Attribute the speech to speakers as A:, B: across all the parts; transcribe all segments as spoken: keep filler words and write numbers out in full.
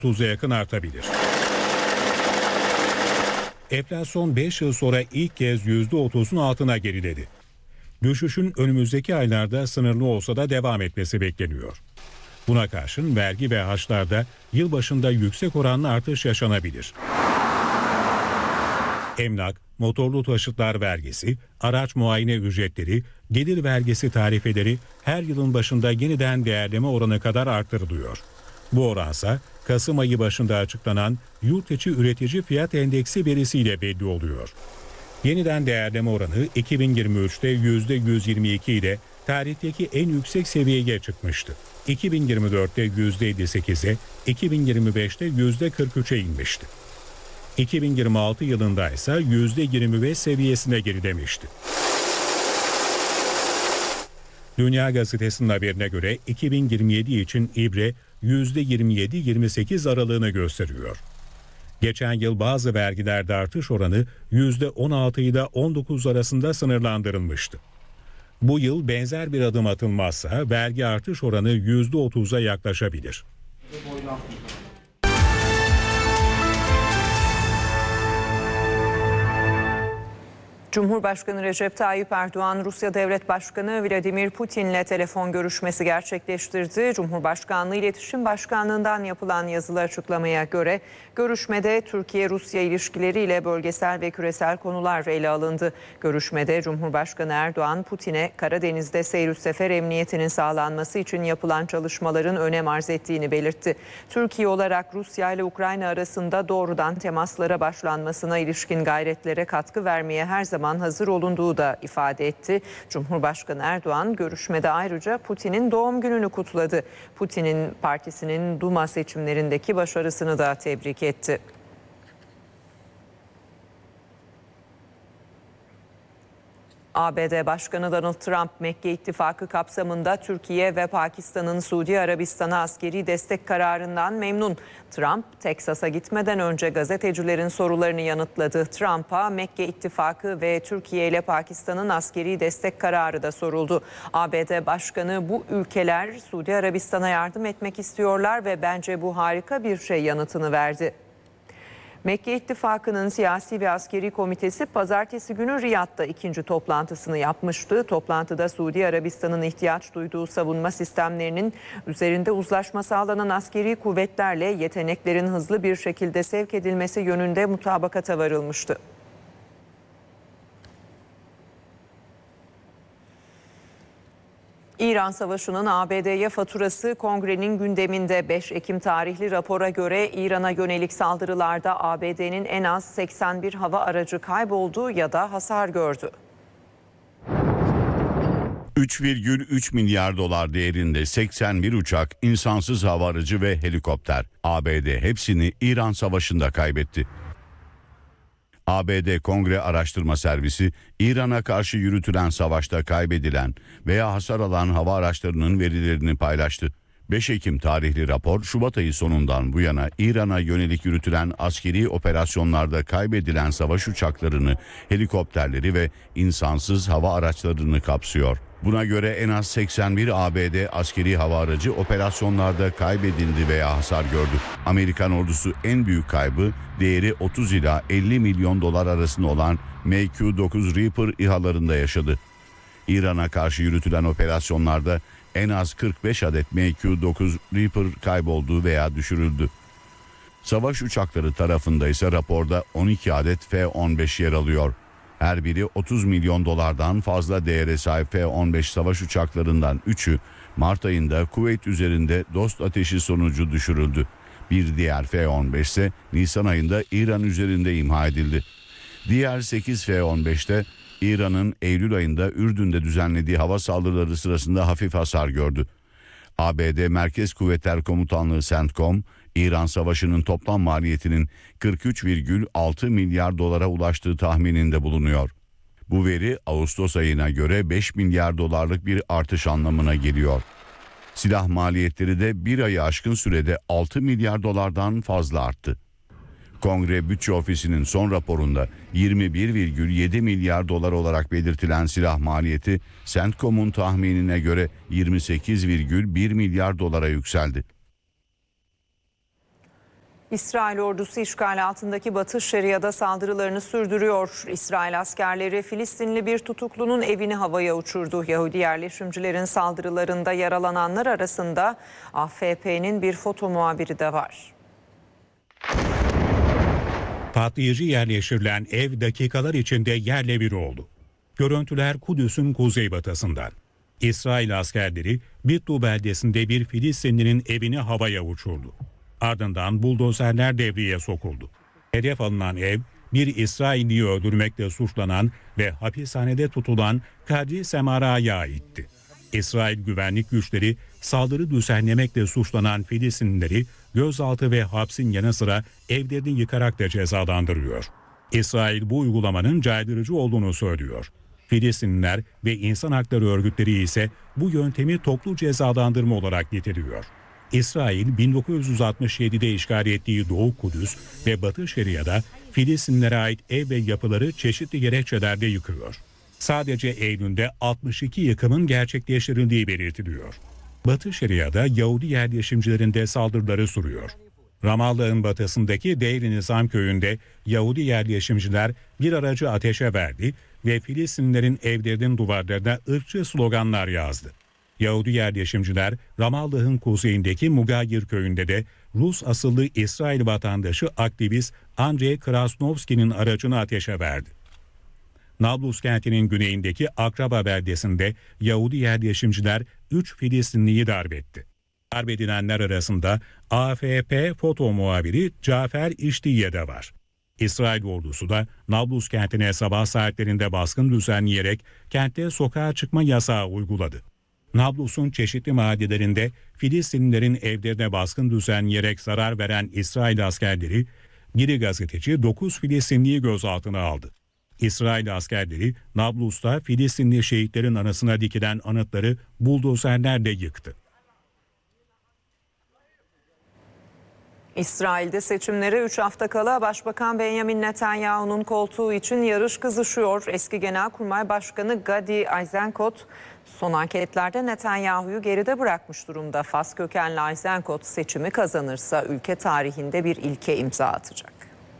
A: otuza yakın artabilir. Enflasyon beş yıl sonra ilk kez yüzde otuzun altına geriledi. Düşüşün önümüzdeki aylarda sınırlı olsa da devam etmesi bekleniyor. Buna karşın vergi ve harçlarda yılbaşında yüksek oranlı artış yaşanabilir. Emlak, motorlu taşıtlar vergisi, araç muayene ücretleri, gelir vergisi tarifeleri her yılın başında yeniden değerleme oranı kadar artırılıyor. Bu oransa Kasım ayı başında açıklanan yurt içi üretici fiyat endeksi verisiyle belli oluyor. Yeniden değerleme oranı iki bin yirmi üçte yüzde yüz yirmi iki ile tarihteki en yüksek seviyeye çıkmıştı. iki bin yirmi dörtte yüzde elli sekize, iki bin yirmi beşte yüzde kırk üçe inmişti. iki bin yirmi altı yılında ise yüzde yirmi beş seviyesine gerilemişti. Dünya Gazetesi'nin haberine göre iki bin yirmi yedi için ibre yüzde yirmi yedi yirmi sekiz aralığını gösteriyor. Geçen yıl bazı vergilerde artış oranı yüzde on altı ile on dokuz arasında sınırlandırılmıştı. Bu yıl benzer bir adım atılmazsa vergi artış oranı yüzde otuza yaklaşabilir.
B: Cumhurbaşkanı Recep Tayyip Erdoğan, Rusya Devlet Başkanı Vladimir Putin'le telefon görüşmesi gerçekleştirdi. Cumhurbaşkanlığı İletişim Başkanlığı'ndan yapılan yazılı açıklamaya göre görüşmede Türkiye-Rusya ilişkileriyle bölgesel ve küresel konular ele alındı. Görüşmede Cumhurbaşkanı Erdoğan, Putin'e Karadeniz'de seyir sefer emniyetinin sağlanması için yapılan çalışmaların önem arz ettiğini belirtti. Türkiye olarak Rusya ile Ukrayna arasında doğrudan temaslara başlanmasına ilişkin gayretlere katkı vermeye her zaman hazır olunduğu da ifade etti. Cumhurbaşkanı Erdoğan görüşmede ayrıca Putin'in doğum gününü kutladı. Putin'in partisinin Duma seçimlerindeki başarısını da tebrik etti. A B D Başkanı Donald Trump, Mekke İttifakı kapsamında Türkiye ve Pakistan'ın Suudi Arabistan'a askeri destek kararından memnun. Trump, Teksas'a gitmeden önce gazetecilerin sorularını yanıtladı. Trump'a Mekke İttifakı ve Türkiye ile Pakistan'ın askeri destek kararı da soruldu. A B D Başkanı, bu ülkeler Suudi Arabistan'a yardım etmek istiyorlar ve bence bu harika bir şey yanıtını verdi. Mekke İttifakı'nın siyasi ve askeri komitesi pazartesi günü Riyad'da ikinci toplantısını yapmıştı. Toplantıda Suudi Arabistan'ın ihtiyaç duyduğu savunma sistemlerinin üzerinde uzlaşma sağlanan askeri kuvvetlerle yeteneklerin hızlı bir şekilde sevk edilmesi yönünde mutabakata varılmıştı. İran Savaşı'nın A B D'ye faturası Kongre'nin gündeminde. beş Ekim tarihli rapora göre İran'a yönelik saldırılarda A B D'nin en az seksen bir hava aracı kayboldu ya da hasar gördü.
C: üç virgül üç milyar dolar değerinde seksen bir uçak, insansız hava aracı ve helikopter. A B D hepsini İran Savaşı'nda kaybetti. A B D Kongre Araştırma Servisi, İran'a karşı yürütülen savaşta kaybedilen veya hasar alan hava araçlarının verilerini paylaştı. beş Ekim tarihli rapor, Şubat ayı sonundan bu yana İran'a yönelik yürütülen askeri operasyonlarda kaybedilen savaş uçaklarını, helikopterleri ve insansız hava araçlarını kapsıyor. Buna göre en az seksen bir A B D askeri hava aracı operasyonlarda kaybedildi veya hasar gördü. Amerikan ordusu en büyük kaybı değeri otuz ila elli milyon dolar arasında olan M Q dokuz Reaper İHA'larında yaşadı. İran'a karşı yürütülen operasyonlarda en az kırk beş adet M Q dokuz Reaper kayboldu veya düşürüldü. Savaş uçakları tarafında ise raporda on iki adet F on beş yer alıyor. Her biri otuz milyon dolardan fazla değere sahip F on beş savaş uçaklarından üçü Mart ayında Kuveyt üzerinde dost ateşi sonucu düşürüldü. Bir diğer F on beş ise Nisan ayında İran üzerinde imha edildi. Diğer sekiz F on beşte İran'ın Eylül ayında Ürdün'de düzenlediği hava saldırıları sırasında hafif hasar gördü. A B D Merkez Kuvvetler Komutanlığı CENTCOM, İran Savaşı'nın toplam maliyetinin kırk üç virgül altı milyar dolara ulaştığı tahmininde bulunuyor. Bu veri Ağustos ayına göre beş milyar dolarlık bir artış anlamına geliyor. Silah maliyetleri de bir ayı aşkın sürede altı milyar dolardan fazla arttı. Kongre Bütçe Ofisi'nin son raporunda yirmi bir virgül yedi milyar dolar olarak belirtilen silah maliyeti CENTCOM'un tahminine göre yirmi sekiz virgül bir milyar dolara yükseldi.
B: İsrail ordusu işgal altındaki Batı Şeria'da saldırılarını sürdürüyor. İsrail askerleri Filistinli bir tutuklunun evini havaya uçurdu. Yahudi yerleşimcilerin saldırılarında yaralananlar arasında A F P'nin bir foto muhabiri de var.
A: Patlayıcı yerleştirilen ev dakikalar içinde yerle bir oldu. Görüntüler Kudüs'ün kuzeybatısından. İsrail askerleri Bittu beldesinde bir Filistinlinin evini havaya uçurdu. Ardından buldozerler devreye sokuldu. Hedef alınan ev, bir İsrailliyi öldürmekle suçlanan ve hapishanede tutulan Kadri Semara'ya aitti. İsrail güvenlik güçleri saldırı düzenlemekle suçlanan Filistinlileri gözaltı ve hapsin yanı sıra evlerini yıkarak da cezalandırıyor. İsrail bu uygulamanın caydırıcı olduğunu söylüyor. Filistinliler ve insan hakları örgütleri ise bu yöntemi toplu cezalandırma olarak niteliyor. İsrail bin dokuz yüz altmış yedide işgal ettiği Doğu Kudüs ve Batı Şeria'da Filistinlilere ait ev ve yapıları çeşitli gerekçelerle yıkıyor. Sadece Eylül'de altmış iki yıkımın gerçekleştirildiği belirtiliyor. Batı Şeria'da Yahudi yerleşimcilerinde saldırıları sürüyor. Ramallah'ın batısındaki Deir-i Nizam köyünde Yahudi yerleşimciler bir aracı ateşe verdi ve Filistinlilerin evlerinin duvarlarına ırkçı sloganlar yazdı. Yahudi yerleşimciler Ramallah'ın kuzeyindeki Mugayir köyünde de Rus asıllı İsrail vatandaşı aktivist Andrei Krasnovski'nin aracını ateşe verdi. Nablus kentinin güneyindeki Akraba beldesinde Yahudi yerleşimciler üç Filistinliyi darp etti. Darp edilenler arasında A F P foto muhabiri Cafer İştiye de var. İsrail ordusu da Nablus kentine sabah saatlerinde baskın düzenleyerek kentte sokağa çıkma yasağı uyguladı. Nablus'un çeşitli mahallelerinde Filistinlilerin evlerine baskın düzenleyerek zarar veren İsrail askerleri, biri gazeteci dokuz Filistinliyi gözaltına aldı. İsrail askerleri Nablus'ta Filistinli şehitlerin anısına dikilen anıtları buldozerlerle yıktı.
B: İsrail'de seçimlere üç hafta kala Başbakan Benjamin Netanyahu'nun koltuğu için yarış kızışıyor. Eski Genelkurmay Başkanı Gadi Eisenkot son anketlerde Netanyahu'yu geride bırakmış durumda. Fas kökenli Eisenkot seçimi kazanırsa ülke tarihinde bir ilke imza atacak.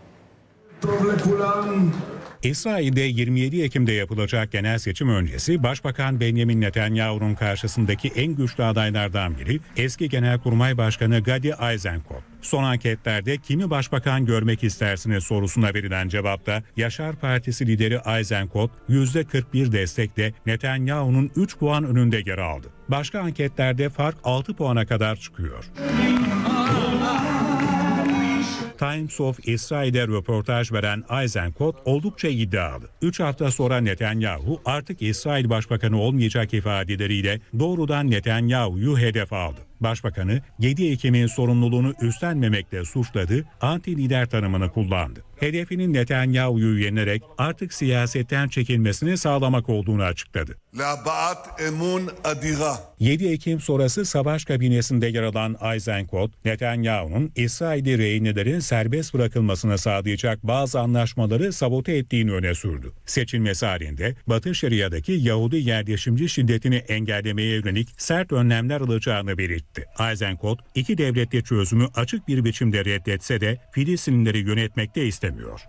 A: İsrail'de yirmi yedi Ekim'de yapılacak genel seçim öncesi Başbakan Benjamin Netanyahu'nun karşısındaki en güçlü adaylardan biri eski Genelkurmay Başkanı Gadi Eisenkot. Son anketlerde kimi başbakan görmek istersiniz sorusuna verilen cevapta Yaşar Partisi lideri Eisenkot yüzde kırk bir destekle Netanyahu'nun üç puan önünde yer aldı. Başka anketlerde fark altı puana kadar çıkıyor. Times of İsrail'e röportaj veren Eisenkot oldukça iddialı. üç hafta sonra Netanyahu artık İsrail Başbakanı olmayacak ifadeleriyle doğrudan Netanyahu'yu hedef aldı. Başbakanı yedi Ekim'in sorumluluğunu üstlenmemekle suçladı, anti-lider tanımını kullandı. Hedefinin Netanyahu'yu yenerek artık siyasetten çekilmesini sağlamak olduğunu açıkladı. yedi Ekim sonrası savaş kabinesinde yer alan Eisenkot, Netanyahu'nun İsrail'i rehinelerin serbest bırakılmasını sağlayacak bazı anlaşmaları sabote ettiğini öne sürdü. Seçilmesi halinde Batı Şeria'daki Yahudi yerleşimci şiddetini engellemeye yönelik sert önlemler alacağını belirtti. Eisenkot, iki devletli çözümü açık bir biçimde reddetse de Filistinlileri yönetmekte istemiyor.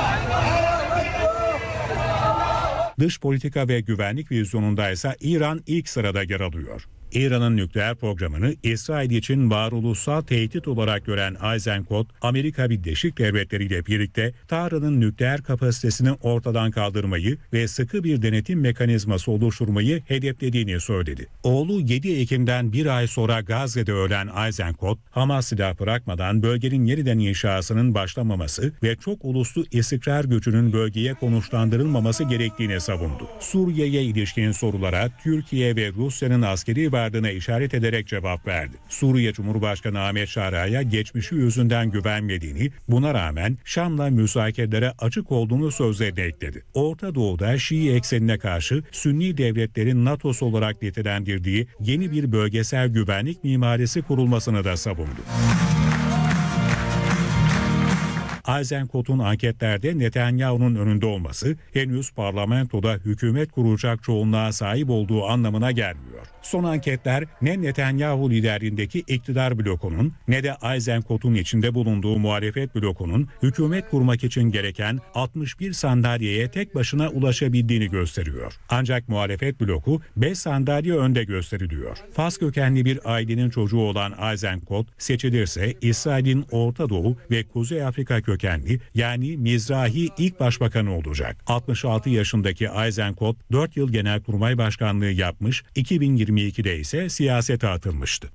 A: Dış politika ve güvenlik vizyonunda ise İran ilk sırada yer alıyor. İran'ın nükleer programını İsrail için varoluşsal tehdit olarak gören Eisenkot, Amerika Birleşik Devletleri ile birlikte Tahran'ın nükleer kapasitesini ortadan kaldırmayı ve sıkı bir denetim mekanizması oluşturmayı hedeflediğini söyledi. Oğlu yedi Ekim'den bir ay sonra Gazze'de ölen Eisenkot, Hamas silah bırakmadan bölgenin yeniden inşasının başlamaması ve çok uluslu istikrar gücünün bölgeye konuşlandırılmaması gerektiğini savundu. Suriye'ye ilişkin sorulara Türkiye ve Rusya'nın askeri vardığına işaret ederek cevap verdi. Suriye Cumhurbaşkanı Ahmet Şara'ya geçmişi yüzünden güvenmediğini, buna rağmen Şam'la müzakerelere açık olduğunu sözlerine ekledi. Orta Doğu'da Şii eksenine karşı Sünni devletlerin NATO'su olarak nitelendirdiği yeni bir bölgesel güvenlik mimarisi kurulmasını da savundu. Eisenkot'un anketlerde Netanyahu'nun önünde olması henüz parlamentoda hükümet kuracak çoğunluğa sahip olduğu anlamına gelmiyor. Son anketler ne Netanyahu liderliğindeki iktidar blokunun ne de Eisenkot'un içinde bulunduğu muhalefet blokunun hükümet kurmak için gereken altmış bir sandalyeye tek başına ulaşabildiğini gösteriyor. Ancak muhalefet bloku beş sandalye önde gösteriliyor. Fas kökenli bir ailenin çocuğu olan Eisenkot seçilirse İsrail'in Orta Doğu ve Kuzey Afrika kökenli yani Mizrahi ilk başbakanı olacak. altmış altı yaşındaki Eisenkot dört yıl Genelkurmay Başkanlığı yapmış, iki bin yirmi ikide ise siyasete atılmıştı.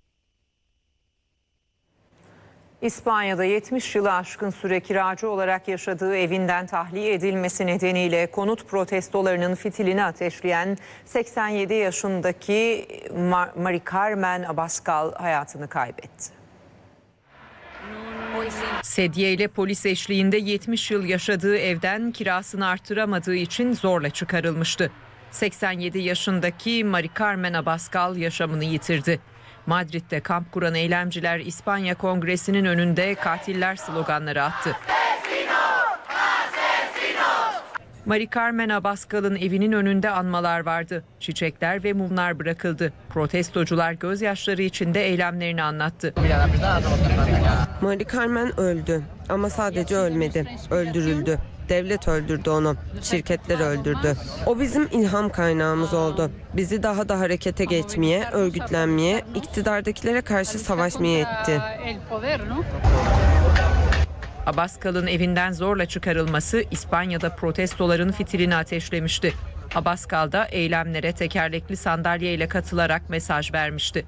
B: İspanya'da yetmiş yılı aşkın süre kiracı olarak yaşadığı evinden tahliye edilmesi nedeniyle konut protestolarının fitilini ateşleyen seksen yedi yaşındaki Mari Carmen Abascal hayatını kaybetti. Sedye ile polis eşliğinde yetmiş yıl yaşadığı evden kirasını artıramadığı için zorla çıkarılmıştı. seksen yedi yaşındaki Mari Carmen Abascal yaşamını yitirdi. Madrid'de kamp kuran eylemciler İspanya Kongresi'nin önünde katiller sloganları attı. Mari Carmen Abascal'ın evinin önünde anmalar vardı. Çiçekler ve mumlar bırakıldı. Protestocular gözyaşları içinde eylemlerini anlattı.
D: Mari Carmen öldü ama sadece ölmedi, öldürüldü. Devlet öldürdü onu, şirketler öldürdü. O bizim ilham kaynağımız oldu. Bizi daha da harekete geçmeye, örgütlenmeye, iktidardakilere karşı savaşmaya etti.
B: Abascal'ın evinden zorla çıkarılması İspanya'da protestoların fitilini ateşlemişti. Abascal da eylemlere tekerlekli sandalyeyle katılarak mesaj vermişti.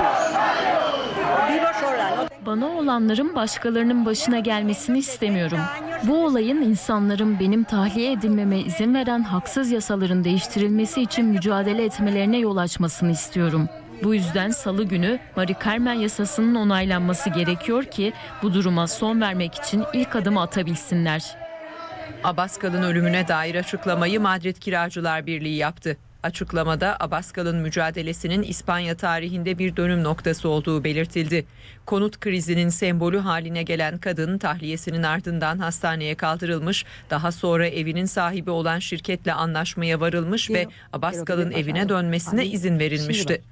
E: Bana olanların başkalarının başına gelmesini istemiyorum. Bu olayın insanların benim tahliye edilmeme izin veren haksız yasaların değiştirilmesi için mücadele etmelerine yol açmasını istiyorum. Bu yüzden Salı günü Mari Carmen yasasının onaylanması gerekiyor ki bu duruma son vermek için ilk adımı atabilsinler.
B: Abascal'ın ölümüne dair açıklamayı Madrid Kiracılar Birliği yaptı. Açıklamada Abascal'ın mücadelesinin İspanya tarihinde bir dönüm noktası olduğu belirtildi. Konut krizinin sembolü haline gelen kadın tahliyesinin ardından hastaneye kaldırılmış, daha sonra evinin sahibi olan şirketle anlaşmaya varılmış ve Abascal'ın evine dönmesine izin verilmişti.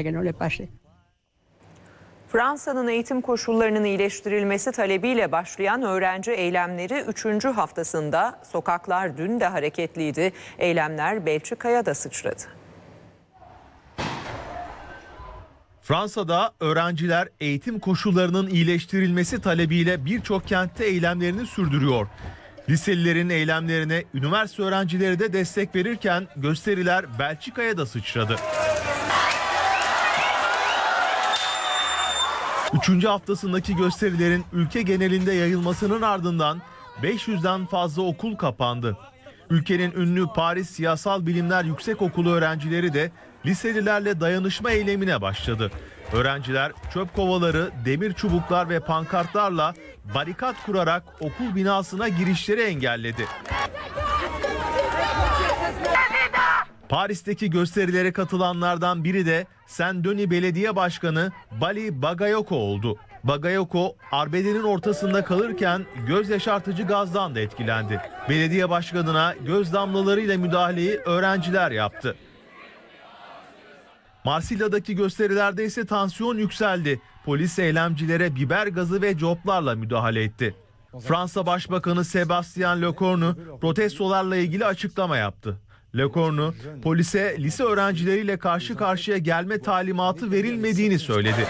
B: Fransa'nın eğitim koşullarının iyileştirilmesi talebiyle başlayan öğrenci eylemleri üçüncü haftasında sokaklar dün de hareketliydi. Eylemler Belçika'ya da sıçradı.
F: Fransa'da öğrenciler eğitim koşullarının iyileştirilmesi talebiyle birçok kentte eylemlerini sürdürüyor. Liselilerin eylemlerine üniversite öğrencileri de destek verirken gösteriler Belçika'ya da sıçradı. Üçüncü haftasındaki gösterilerin ülke genelinde yayılmasının ardından beş yüzden fazla okul kapandı. Ülkenin ünlü Paris Siyasal Bilimler Yüksekokulu öğrencileri de liselilerle dayanışma eylemine başladı. Öğrenciler çöp kovaları, demir çubuklar ve pankartlarla barikat kurarak okul binasına girişleri engelledi. Paris'teki gösterilere katılanlardan biri de Saint-Denis Belediye Başkanı Bali Bagayoko oldu. Bagayoko arbedenin ortasında kalırken göz yaşartıcı gazdan da etkilendi. Belediye başkanına göz damlalarıyla müdahaleyi öğrenciler yaptı. Marsilya'daki gösterilerde ise tansiyon yükseldi. Polis eylemcilere biber gazı ve coplarla müdahale etti. Fransa Başbakanı Sébastien Lecornu protestolarla ilgili açıklama yaptı. Lecornu, polise lise öğrencileriyle karşı karşıya gelme talimatı verilmediğini söyledi.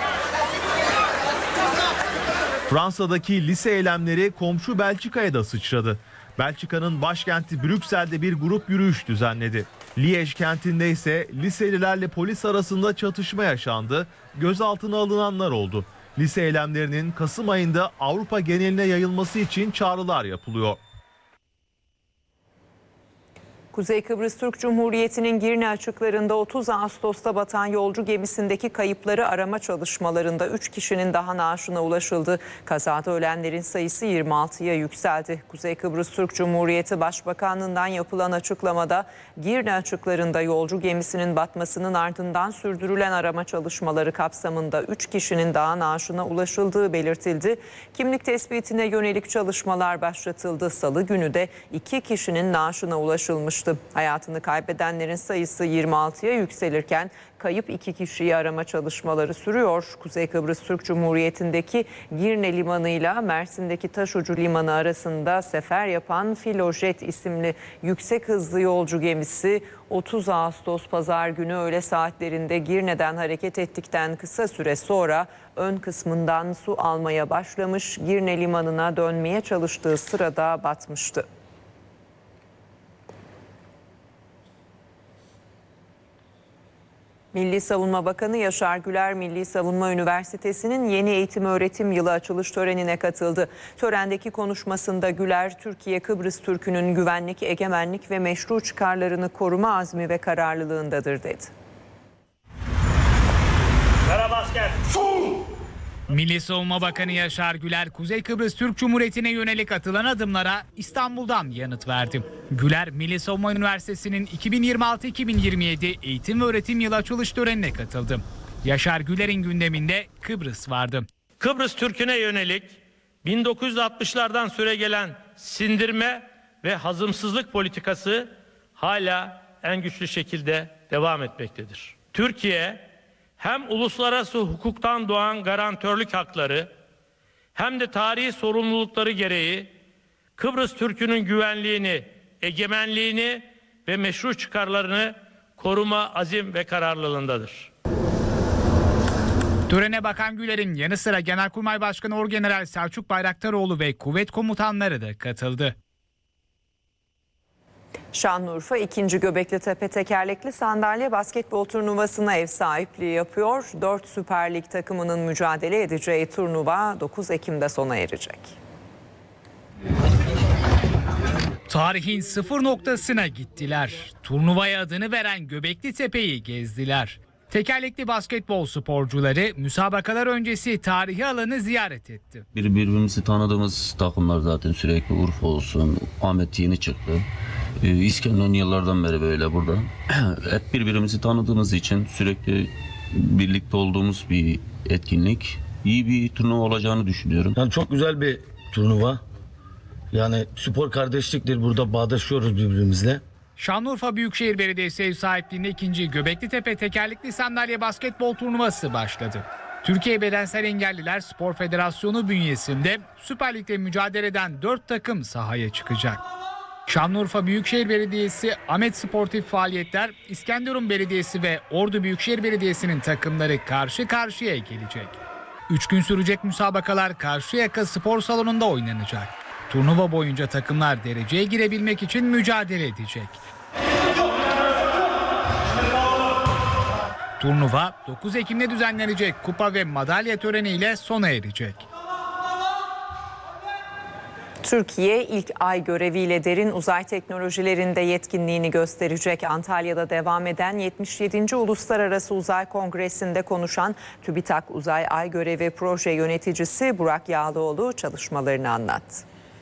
F: Fransa'daki lise eylemleri komşu Belçika'ya da sıçradı. Belçika'nın başkenti Brüksel'de bir grup yürüyüş düzenledi. Liège kentinde ise liselilerle polis arasında çatışma yaşandı. Gözaltına alınanlar oldu. Lise eylemlerinin Kasım ayında Avrupa geneline yayılması için çağrılar yapılıyor.
B: Kuzey Kıbrıs Türk Cumhuriyeti'nin Girne açıklarında otuz Ağustos'ta batan yolcu gemisindeki kayıpları arama çalışmalarında üç kişinin daha naaşına ulaşıldı. Kazada ölenlerin sayısı yirmi altıya yükseldi. Kuzey Kıbrıs Türk Cumhuriyeti Başbakanlığı'ndan yapılan açıklamada Girne açıklarında yolcu gemisinin batmasının ardından sürdürülen arama çalışmaları kapsamında üç kişinin daha naaşına ulaşıldığı belirtildi. Kimlik tespitine yönelik çalışmalar başlatıldı. Salı günü de iki kişinin naaşına ulaşılmıştı. Hayatını kaybedenlerin sayısı yirmi altıya yükselirken kayıp iki kişiyi arama çalışmaları sürüyor. Kuzey Kıbrıs Türk Cumhuriyeti'ndeki Girne Limanı ile Mersin'deki Taşucu Limanı arasında sefer yapan Filojet isimli yüksek hızlı yolcu gemisi otuz Ağustos Pazar günü öğle saatlerinde Girne'den hareket ettikten kısa süre sonra ön kısmından su almaya başlamış, Girne Limanı'na dönmeye çalıştığı sırada batmıştı. Milli Savunma Bakanı Yaşar Güler, Milli Savunma Üniversitesi'nin yeni eğitim öğretim yılı açılış törenine katıldı. Törendeki konuşmasında Güler, Türkiye Kıbrıs Türk'ünün güvenlik, egemenlik ve meşru çıkarlarını koruma azmi ve kararlılığındadır dedi.
G: Merhaba asker. Milli Savunma Bakanı Yaşar Güler, Kuzey Kıbrıs Türk Cumhuriyeti'ne yönelik atılan adımlara İstanbul'dan yanıt verdi. Güler, Milli Savunma Üniversitesi'nin iki bin yirmi altı iki bin yirmi yedi eğitim ve öğretim yılı açılış törenine katıldı. Yaşar Güler'in gündeminde Kıbrıs vardı.
H: Kıbrıs Türk'üne yönelik bin dokuz yüz altmışlardan süregelen sindirme ve hazımsızlık politikası hala en güçlü şekilde devam etmektedir. Türkiye hem uluslararası hukuktan doğan garantörlük hakları hem de tarihi sorumlulukları gereği Kıbrıs Türk'ünün güvenliğini, egemenliğini ve meşru çıkarlarını koruma azim ve kararlılığındadır.
G: Törene Bakan Güler'in yanı sıra Genelkurmay Başkanı Orgeneral Selçuk Bayraktaroğlu ve kuvvet komutanları da katıldı.
B: Şanlıurfa ikinci Göbeklitepe tekerlekli sandalye basketbol turnuvasına ev sahipliği yapıyor. dört Süper Lig takımının mücadele edeceği turnuva dokuz Ekim'de sona erecek.
G: Tarihin sıfır noktasına gittiler. Turnuvaya adını veren Göbeklitepe'yi gezdiler. Tekerlekli basketbol sporcuları müsabakalar öncesi tarihi alanı ziyaret etti.
I: Bir, birbirimizi tanıdığımız takımlar zaten sürekli Urfa olsun, Ahmet yeni çıktı. Ee, İskenderun yıllardan beri böyle burada. Hep birbirimizi tanıdığımız için sürekli birlikte olduğumuz bir etkinlik. İyi bir turnuva olacağını düşünüyorum.
J: Yani çok güzel bir turnuva. Yani spor kardeşliktir. Burada bağdaşıyoruz birbirimizle.
G: Şanlıurfa Büyükşehir Belediyesi ev sahipliğinde ikinci Göbeklitepe tekerlekli sandalye basketbol turnuvası başladı. Türkiye Bedensel Engelliler Spor Federasyonu bünyesinde Süper Lig'de mücadele eden dört takım sahaya çıkacak. Şanlıurfa Büyükşehir Belediyesi, Ahmet Sportif Faaliyetler, İskenderun Belediyesi ve Ordu Büyükşehir Belediyesi'nin takımları karşı karşıya gelecek. Üç gün sürecek müsabakalar Karşıyaka Spor Salonu'nda oynanacak. Turnuva boyunca takımlar dereceye girebilmek için mücadele edecek. Turnuva dokuz Ekim'de düzenlenecek kupa ve madalya töreniyle sona erecek.
B: Türkiye ilk ay göreviyle derin uzay teknolojilerinde yetkinliğini gösterecek. Antalya'da devam eden yetmiş yedinci Uluslararası Uzay Kongresi'nde konuşan TÜBİTAK Uzay Ay Görevi Proje Yöneticisi Burak Yağlıoğlu çalışmalarını anlattı.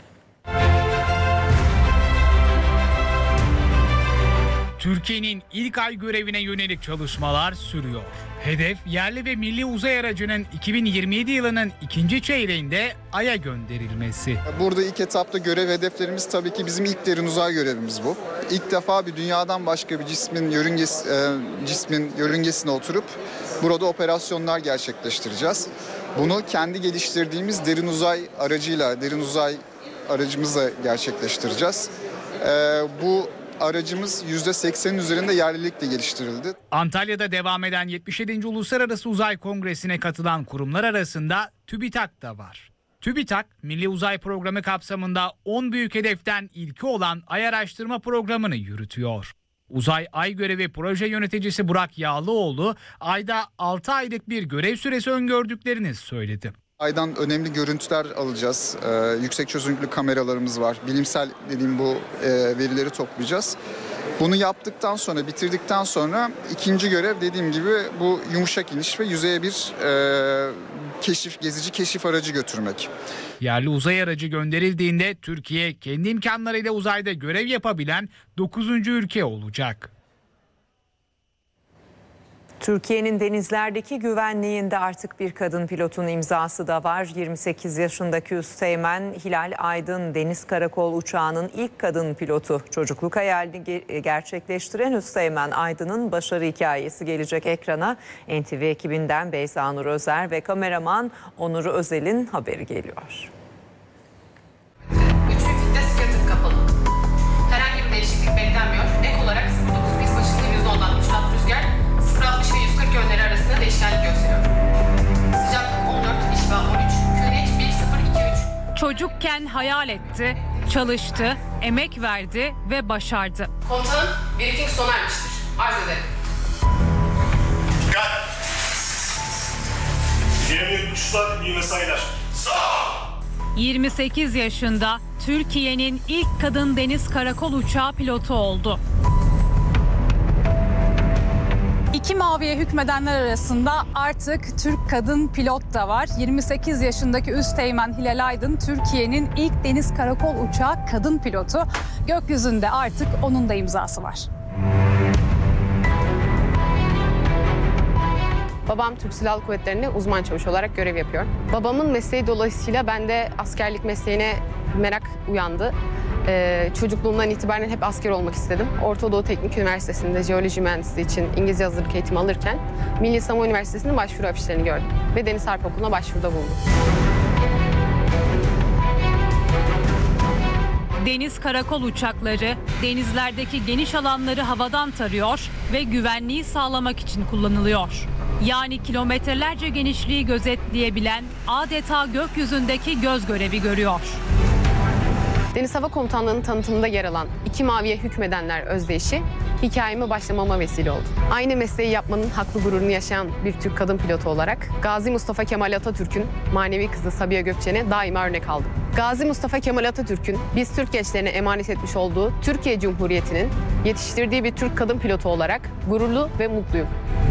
G: Türkiye'nin ilk ay görevine yönelik çalışmalar sürüyor. Hedef yerli ve milli uzay aracının iki bin yirmi yedi yılının ikinci çeyreğinde Ay'a gönderilmesi.
K: Burada ilk etapta görev hedeflerimiz tabii ki bizim ilk derin uzay görevimiz bu. İlk defa bir dünyadan başka bir cismin yörüngesi, e, cismin yörüngesine oturup burada operasyonlar gerçekleştireceğiz. Bunu kendi geliştirdiğimiz derin uzay aracıyla, derin uzay aracımızla gerçekleştireceğiz. E, bu aracımız yüzde seksenin üzerinde yerlilikle geliştirildi.
G: Antalya'da devam eden yetmiş yedinci Uluslararası Uzay Kongresi'ne katılan kurumlar arasında TÜBİTAK da var. TÜBİTAK, Milli Uzay Programı kapsamında on büyük hedeften ilki olan Ay Araştırma Programı'nı yürütüyor. Uzay Ay Görevi Proje Yöneticisi Burak Yağlıoğlu, Ay'da altı aylık bir görev süresi öngördüklerini söyledi.
K: Ay'dan önemli görüntüler alacağız. Ee, yüksek çözünürlüklü kameralarımız var. Bilimsel dediğim bu e, verileri toplayacağız. Bunu yaptıktan sonra, bitirdikten sonra ikinci görev dediğim gibi bu yumuşak iniş ve yüzeye bir e, keşif, gezici keşif aracı götürmek.
G: Yerli uzay aracı gönderildiğinde Türkiye kendi imkanlarıyla uzayda görev yapabilen dokuzuncu ülke olacak.
B: Türkiye'nin denizlerdeki güvenliğinde artık bir kadın pilotun imzası da var. yirmi sekiz yaşındaki Üsteğmen Hilal Aydın deniz karakol uçağının ilk kadın pilotu. Çocukluk hayalini gerçekleştiren Üsteğmen Aydın'ın başarı hikayesi gelecek ekrana. N T V ekibinden Beyza Nur Özer ve kameraman Onur Özel'in haberi geliyor.
L: üç bin fitte skater kapalı. Herhangi bir değişiklik beklenmiyor. Ek olarak sıfır dokuz pist başında yüzde ondan üç knot rüzgar, sıfır altmış ve yüz kırk yönleri arasında değişkenlik gösteriyor. Sıcaklık on dört, işva on üç, Q N H bir sıfır iki üç.
M: Çocukken hayal etti, çalıştı, emek verdi ve başardı.
L: Komutanım, briefing sona ermiştir. Arz ederim.
N: Dikkat! İleriye uçuşlar, iyi mesailer. Sağ!
M: yirmi sekiz yaşında Türkiye'nin ilk kadın deniz karakol uçağı pilotu oldu.
O: İki maviye hükmedenler arasında artık Türk kadın pilot da var. yirmi sekiz yaşındaki Üsteğmen Hilal Aydın Türkiye'nin ilk deniz karakol uçağı kadın pilotu. Gökyüzünde artık onun da imzası var.
L: Babam Türk Silahlı Kuvvetleri'nde uzman çavuş olarak görev yapıyor. Babamın mesleği dolayısıyla bende askerlik mesleğine merak uyandı. Ee, çocukluğumdan itibaren hep asker olmak istedim. Orta Doğu Teknik Üniversitesi'nde jeoloji mühendisliği için İngilizce hazırlık eğitimi alırken Milli Savunma Üniversitesi'nin başvuru afişlerini gördüm ve Deniz Harp Okulu'na başvuruda bulundum.
M: Deniz karakol uçakları denizlerdeki geniş alanları havadan tarıyor ve güvenliği sağlamak için kullanılıyor. Yani kilometrelerce genişliği gözetleyebilen adeta gökyüzündeki göz görevi görüyor.
L: Deniz Hava Komutanlığı'nın tanıtımında yer alan İki Maviye Hükmedenler özdeyişi hikayeme başlamama vesile oldu. Aynı mesleği yapmanın haklı gururunu yaşayan bir Türk kadın pilotu olarak Gazi Mustafa Kemal Atatürk'ün manevi kızı Sabiha Gökçen'e daima örnek aldım. Gazi Mustafa Kemal Atatürk'ün biz Türk gençlerine emanet etmiş olduğu Türkiye Cumhuriyeti'nin yetiştirdiği bir Türk kadın pilotu olarak gururlu ve mutluyum.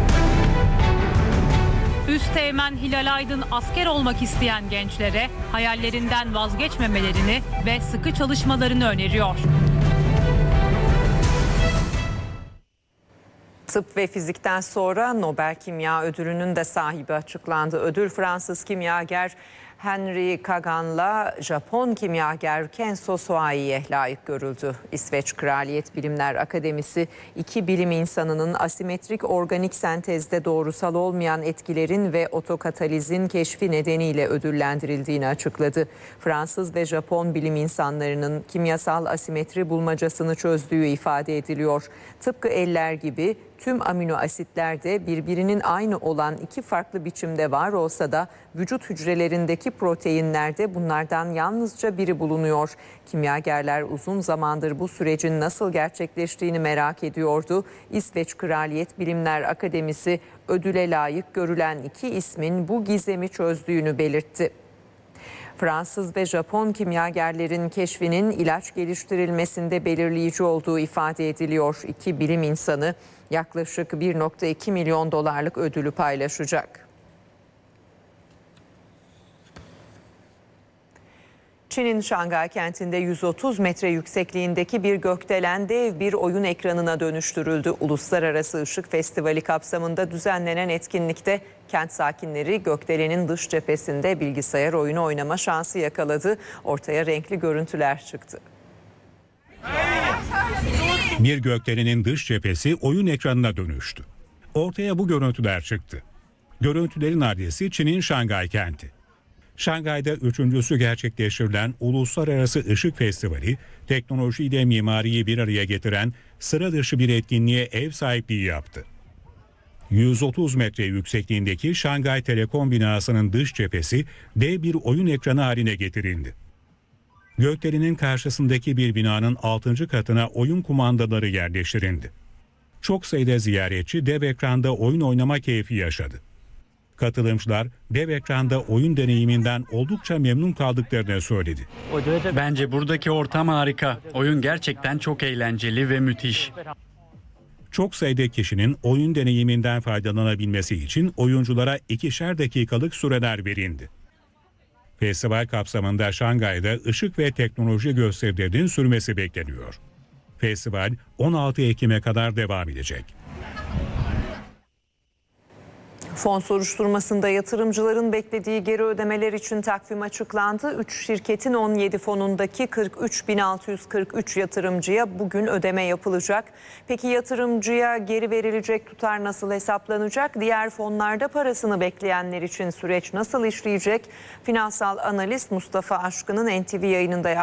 M: Üsteğmen Hilal Aydın asker olmak isteyen gençlere hayallerinden vazgeçmemelerini ve sıkı çalışmalarını öneriyor.
B: Tıp ve fizikten sonra Nobel Kimya Ödülü'nün de sahibi açıklandı. Ödül Fransız kimyager Henri Kagan'la Japon kimyager Kenzo Soai'ye layık görüldü. İsveç Kraliyet Bilimler Akademisi iki bilim insanının asimetrik organik sentezde doğrusal olmayan etkilerin ve otokatalizin keşfi nedeniyle ödüllendirildiğini açıkladı. Fransız ve Japon bilim insanlarının kimyasal asimetri bulmacasını çözdüğü ifade ediliyor. Tıpkı eller gibi tüm amino asitler de birbirinin aynı olan iki farklı biçimde var olsa da vücut hücrelerindeki proteinlerde bunlardan yalnızca biri bulunuyor. Kimyagerler uzun zamandır bu sürecin nasıl gerçekleştiğini merak ediyordu. İsveç Kraliyet Bilimler Akademisi ödüle layık görülen iki ismin bu gizemi çözdüğünü belirtti. Fransız ve Japon kimyagerlerin keşfinin ilaç geliştirilmesinde belirleyici olduğu ifade ediliyor. İki bilim insanı yaklaşık bir virgül iki milyon dolarlık ödülü paylaşacak. Çin'in Şangay kentinde yüz otuz metre yüksekliğindeki bir gökdelen dev bir oyun ekranına dönüştürüldü. Uluslararası Işık Festivali kapsamında düzenlenen etkinlikte kent sakinleri gökdelenin dış cephesinde bilgisayar oyunu oynama şansı yakaladı. Ortaya renkli görüntüler çıktı.
A: Bir gökdelenin dış cephesi oyun ekranına dönüştü. Ortaya bu görüntüler çıktı. Görüntülerin adresi Çin'in Şangay kenti. Şangay'da üçüncüsü gerçekleştirilen Uluslararası Işık Festivali, teknolojiyle mimariyi bir araya getiren sıra dışı bir etkinliğe ev sahipliği yaptı. yüz otuz metre yüksekliğindeki Şangay Telekom binasının dış cephesi dev bir oyun ekranı haline getirildi. Gökdelenin karşısındaki bir binanın altıncı katına oyun kumandaları yerleştirildi. Çok sayıda ziyaretçi dev ekranda oyun oynama keyfi yaşadı. Katılımcılar dev ekranda oyun deneyiminden oldukça memnun kaldıklarını söyledi.
P: Bence buradaki ortam harika. Oyun gerçekten çok eğlenceli ve müthiş.
A: Çok sayıda kişinin oyun deneyiminden faydalanabilmesi için oyunculara ikişer dakikalık süreler verildi. Festival kapsamında Şangay'da ışık ve teknoloji gösterilerinin sürmesi bekleniyor. Festival on altı Ekim'e kadar devam edecek.
B: Fon soruşturmasında yatırımcıların beklediği geri ödemeler için takvim açıklandı. üç şirketin on yedi fonundaki kırk üç bin altı yüz kırk üç yatırımcıya bugün ödeme yapılacak. Peki yatırımcıya geri verilecek tutar nasıl hesaplanacak? Diğer fonlarda parasını bekleyenler için süreç nasıl işleyecek? Finansal analist Mustafa Aşkın'ın N T V yayınında